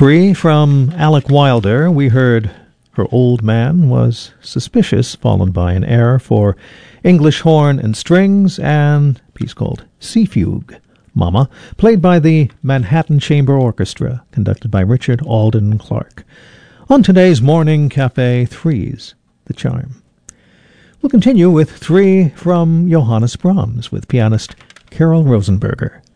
3 from Alec Wilder, we heard Her Old Man Was Suspicious, followed by an air for English horn and strings, and a piece called Sea Fugue, Mama, played by the Manhattan Chamber Orchestra, conducted by Richard Alden Clark. On today's Morning Cafe, Three's The Charm. We'll continue with 3 from Johannes Brahms with pianist Carol Rosenberger.